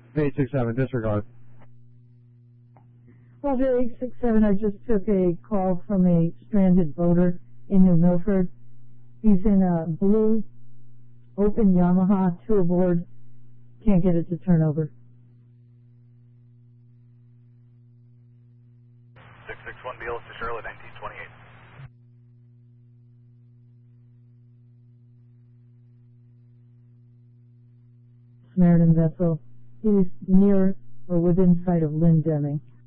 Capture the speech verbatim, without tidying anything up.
eight six seven, disregard. Roger, eight six seven, I just took a call from a stranded boater in New Milford. He's in a blue open Yamaha, two aboard. Can't get it to turn over. six six one, Beals to Charlotte, nineteen twenty-eight. Samaritan vessel. He's near or within sight of Lynn Deming.